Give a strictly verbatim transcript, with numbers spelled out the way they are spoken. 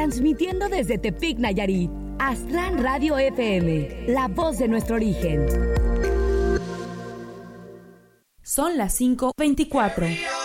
transmitiendo desde Tepic, Nayarit. Aztlán Radio F M, la voz de nuestro origen. Son las cinco veinticuatro.